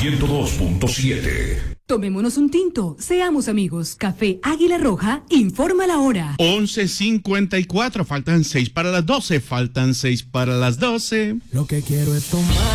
102.7. Tomémonos un tinto, seamos amigos. Café Águila Roja informa la hora. 11:54, faltan 6 para las 12, faltan 6 para las 12. Lo que quiero es tomar.